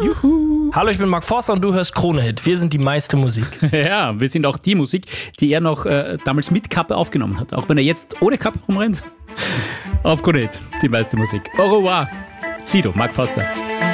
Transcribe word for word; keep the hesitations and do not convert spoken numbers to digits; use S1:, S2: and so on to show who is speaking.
S1: Juhu.
S2: Hallo, ich bin Mark Forster und du hörst Krone Hit. Wir sind die meiste Musik.
S1: Ja, wir sind auch die Musik, die er noch äh, damals mit Kappe aufgenommen hat. Auch wenn er jetzt ohne Kappe rumrennt. Auf Krone Hit, die meiste Musik. Au revoir. Sido, Mark Forster.